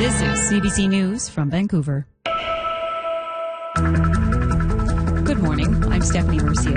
This is CBC News from Vancouver. Good morning. I'm Stephanie Mercier.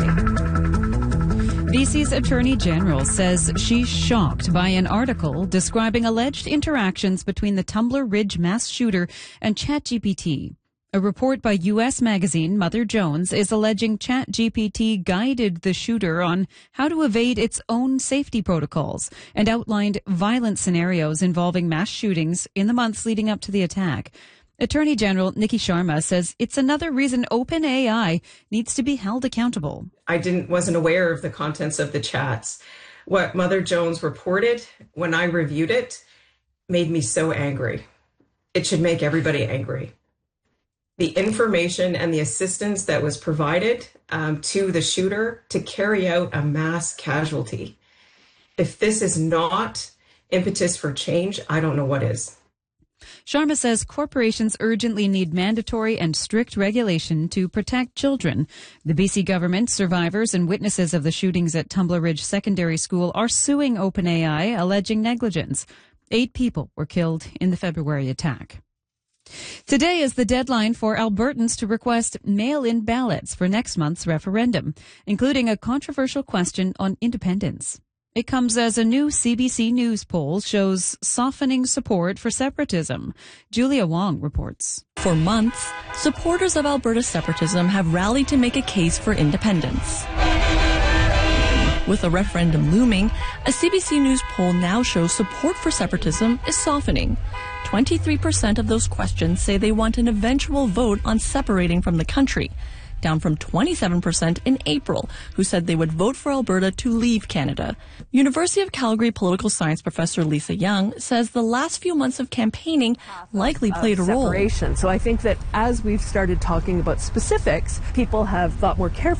BC's Attorney General says she's shocked by an article describing alleged interactions between the Tumbler Ridge mass shooter and ChatGPT. A report by U.S. magazine Mother Jones is alleging ChatGPT guided the shooter on how to evade its own safety protocols and outlined violent scenarios involving mass shootings in the months leading up to the attack. Attorney General Nikki Sharma says it's another reason OpenAI needs to be held accountable. I wasn't aware of the contents of the chats. What Mother Jones reported when I reviewed it made me so angry. It should make everybody angry. The information and the assistance that was provided to the shooter to carry out a mass casualty. If this is not impetus for change, I don't know what is. Sharma says corporations urgently need mandatory and strict regulation to protect children. The BC government, survivors and witnesses of the shootings at Tumbler Ridge Secondary School are suing OpenAI, alleging negligence. 8 people were killed in the February attack. Today is the deadline for Albertans to request mail-in ballots for next month's referendum, including a controversial question on independence. It comes as a new CBC News poll shows softening support for separatism. Julia Wong reports. For months, supporters of Alberta's separatism have rallied to make a case for independence. With a referendum looming, a CBC News poll now shows support for separatism is softening. 23% of those questions say they want an eventual vote on separating from the country, down from 27% in April, who said they would vote for Alberta to leave Canada. University of Calgary political science professor Lisa Young says the last few months of campaigning likely played a role. So I think that as we've started talking about specifics, people have thought more carefully